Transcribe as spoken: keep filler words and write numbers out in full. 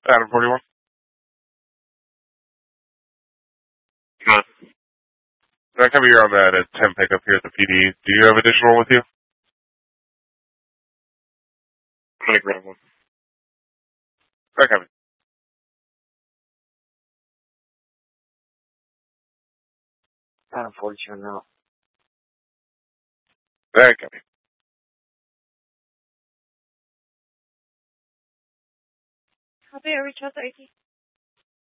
Adam forty-one. Huh. I come here on that at ten pickup here at the P D. Do you have additional with you? I'm gonna grab one. I come. Adam forty-two now. I come. Copy, I reach out to I T.